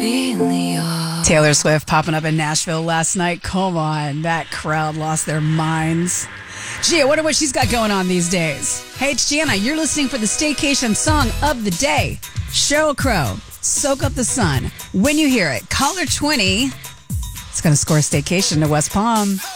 Taylor Swift popping up in Nashville last night. Come on, that crowd lost their minds. Gee, I wonder what she's got going on these days. Hey, it's Gianna. You're listening for the staycation song of the day. Sheryl Crow, Soak Up the Sun. When you hear it, caller 20. It's going to score a staycation to West Palm.